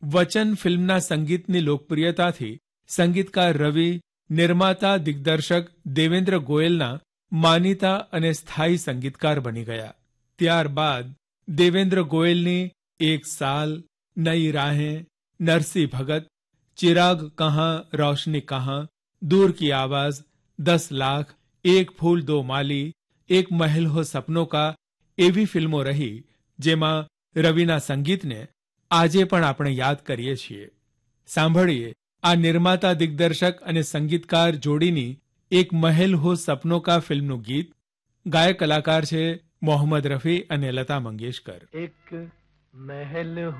વચન ફિલ્મના સંગીતની લોકપ્રિયતાથી સંગીતકાર રવિ, નિર્માતા દિગ્દર્શક દેવેન્દ્ર ગોયલના માનીતા અને સ્થાયી સંગીતકાર બની ગયા. ત્યારબાદ દેવેન્દ્ર ગોયલની એક સાલ, નઈ રાહેં, નરસિંહ ભગત, ચિરાગ કહાં રોશની કહાં, દૂર કી આવાઝ, 10 લાખ, એક ફૂલ દો માલી, એક મહેલ હો સપનો કા એવી ફિલ્મો રહી જેમાં રવિના સંગીતને આજે પણ આપણે યાદ કરીએ છીએ. સાંભળીએ આ નિર્માતા દિગ્દર્શક અને સંગીતકાર જોડીની એક મહેલ હો સપનો કા ફિલ્મનું ગીત. ગાયક કલાકાર છે મોહમ્મદ રફી અને લતા મંગેશકર. એક મહેલ